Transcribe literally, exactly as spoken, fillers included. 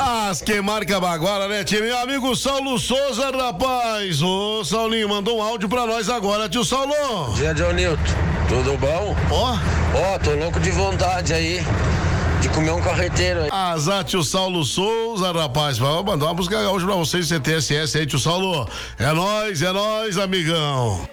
As que marca Baguara, né, time? Meu amigo Saulo Souza, rapaz. Ô, Saulinho, mandou um áudio pra nós agora, tio Saulo. Bom dia, Dionilton. Tudo bom? Ó. Ó, tô louco de vontade aí de comer um carreteiro aí. Azar, tio Saulo Souza, rapaz. Vou mandar uma música hoje pra vocês, C T S S aí, tio Saulo. É nóis, é nóis, amigão.